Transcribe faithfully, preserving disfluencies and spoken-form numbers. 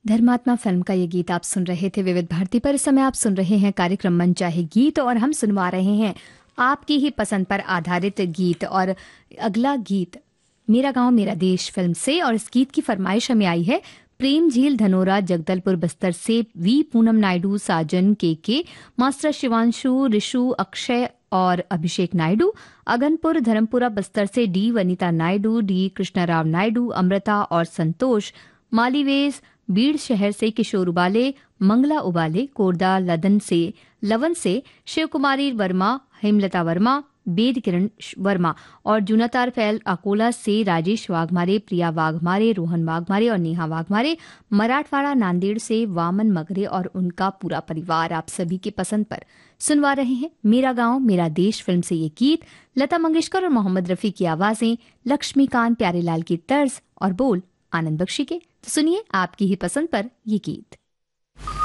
धर्मात्मा फिल्म का ये गीत आप सुन रहे थे विविध भारती पर। इस समय आप सुन रहे हैं कार्यक्रम मन चाहे गीत और हम सुनवा रहे हैं आपकी ही पसंद पर आधारित गीत। और अगला गीत मेरा गांव मेरा देश फिल्म से, और इस गीत की फरमाइश हमें आई है प्रेम झील धनोरा जगदलपुर बस्तर से वी पूनम नायडू, साजन के के, मास्टर शिवांशु, ऋषु, अक्षय और अभिषेक नायडू। अगनपुर धर्मपुरा बस्तर से डी वनीता नायडू, डी कृष्णाराव नायडू, अमृता और संतोष। मालीवेज बीड़ शहर से किशोर उबाले, मंगला उबाले, कोरदा लदन से लवन से शिव कुमारी वर्मा, हेमलता वर्मा, वेद किरण वर्मा और जुनातार फैल अकोला से राजेश वाघमारे, प्रिया वाघमारे, रोहन वाघमारे और नेहा वाघमारे। मराठवाड़ा नांदेड़ से वामन मगरे और उनका पूरा परिवार आप सभी की पसंद पर सुनवा रहे हैं मेरा गांव मेरा देश फिल्म से ये गीत। लता मंगेशकर और मोहम्मद रफी की आवाजें, लक्ष्मीकांत प्यारेलाल की तर्ज और बोल आनंद बख्शी के। तो सुनिए आपकी ही पसंद पर ये गीत।